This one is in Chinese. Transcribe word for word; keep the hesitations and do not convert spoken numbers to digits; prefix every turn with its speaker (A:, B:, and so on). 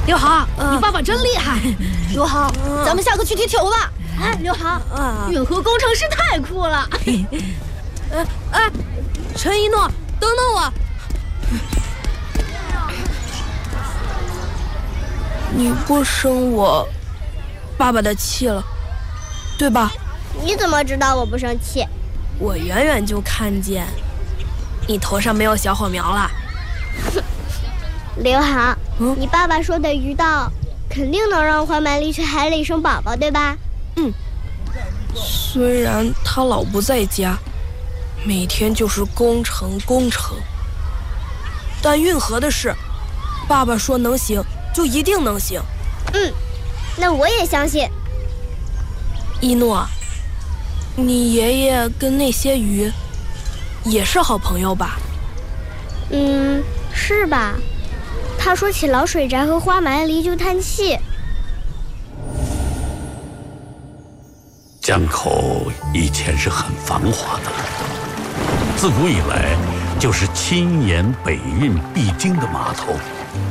A: 刘航，嗯、你爸爸真厉害。
B: 刘航，嗯、咱们下课去踢球吧。
A: 哎，刘航，嗯、运河工程师太酷了。
B: 哎哎，陈一诺，等等我。你不生我爸爸的气了，对吧？
C: 你怎么知道我不生气？
B: 我远远就看见你头上没有小火苗了。
C: 刘航，嗯、你爸爸说的鱼稻肯定能让花蛮狸去海里生宝宝，对吧？
B: 嗯。虽然他老不在家，每天就是工程工程，但运河的事，爸爸说能行就一定能行。
C: 嗯，那我也相信。
B: 一诺，你爷爷跟那些鱼也是好朋友吧？
C: 嗯，是吧？他说起老水宅和花蛮狸就叹气。
D: 江口以前是很繁华的，自古以来就是轻盐北运必经的码头。